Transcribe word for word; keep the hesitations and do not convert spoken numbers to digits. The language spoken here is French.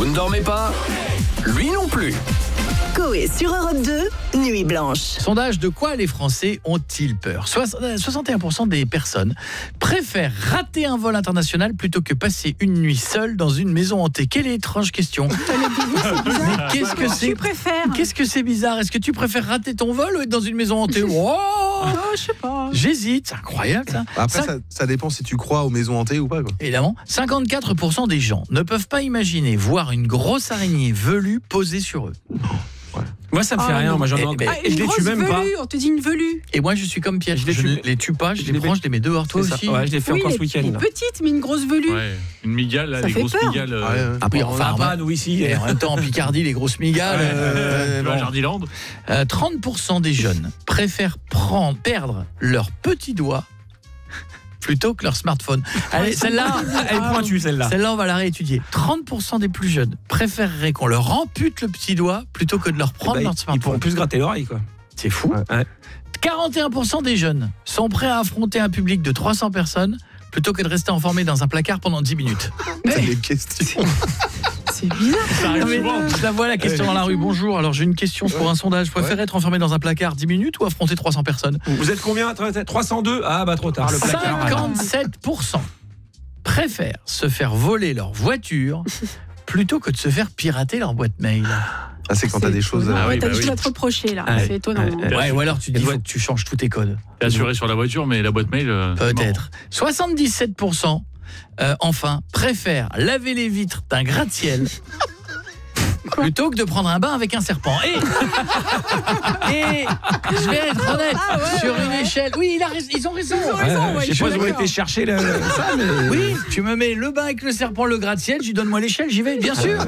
Vous ne dormez pas? Lui non plus. Coé sur Europe deux, Nuit Blanche. Sondage, de quoi les Français ont-ils peur? soixante et un pour cent des personnes préfèrent rater un vol international plutôt que passer une nuit seule dans une maison hantée. Quelle étrange question. Mais qu'est-ce que c'est? Tu préfères? Qu'est-ce que c'est bizarre? Est-ce que tu préfères rater ton vol ou être dans une maison hantée? Oh, Oh, je sais pas. j'hésite, c'est incroyable ça. Après, Cinq- ça, ça dépend si tu crois aux maisons hantées ou pas, quoi. Évidemment, cinquante-quatre pour cent des gens ne peuvent pas imaginer voir une grosse araignée velue posée sur eux. Moi, ça me fait Ah, rien. non. Moi, j'en ai Eh, encore. eh, Ah, Et je une les grosse tue même velue, pas. on te dit une velue. Et moi, je suis comme Pierre, Je les je tue. ne les tue pas, je, Je les les prends, je les mets dehors. Toi C'est ça. aussi. Ouais, je l'ai fait Oui, encore les, ce week-end. les là. petites, mais une grosse velue. Ouais, une migale, là, Ça les fait grosses peur. migales. euh, Ouais, ouais. Après, On enfin, en a moi- pas, nous, ici. Et en même temps, en Picardie, les grosses migales. Ouais, euh, tu vois, bon. Jardiland. Euh, trente pour cent des jeunes préfèrent prendre, perdre leur petit doigt plutôt que leur smartphone. Allez, celle-là, Elle est pointue, celle-là. celle-là, on va la réétudier. trente pour cent des plus jeunes préféreraient qu'on leur ampute le petit doigt plutôt que de leur prendre Bah, leur ils smartphone. pourront plus se gratter l'oreille, quoi. C'est fou. Ouais. Ouais. quarante et un pour cent des jeunes sont prêts à affronter un public de trois cents personnes plutôt que de rester enfermés dans un placard pendant dix minutes. C'est des questions. C'est bizarre. Ça arrive Non, mais souvent. je la vois la question dans la rue. Bonjour, alors j'ai une question pour un sondage. Vous préférez être enfermé dans un placard dix minutes ou affronter trois cents personnes? Vous êtes combien? trois cent deux? Ah, bah trop tard, le placard. cinquante-sept pour cent préfèrent se faire voler leur voiture plutôt que de se faire pirater leur boîte mail. Ah, c'est quand t'as des choses. Ah Ah ouais, oui, t'as bah des oui. choses à te reprocher là. Ouais. C'est étonnant. Ouais. Ouais, ou alors tu dis Elle doit- faut que tu changes tous tes codes. T'es assuré sur la voiture, mais la boîte mail. euh, Peut-être. soixante-dix-sept pour cent euh, enfin préfèrent laver les vitres d'un gratte-ciel plutôt que de prendre un bain avec un serpent. Et, et je vais être honnête, Ah ouais, sur ouais, une ouais. échelle, oui, il a rais- ils ont raison. Ils ont raison, ouais, Je sais pas où ils ont d'accord. été chercher le- ça, mais. Oui, tu me mets le bain avec le serpent, le gratte-ciel, tu donnes-moi l'échelle, j'y vais, bien sûr.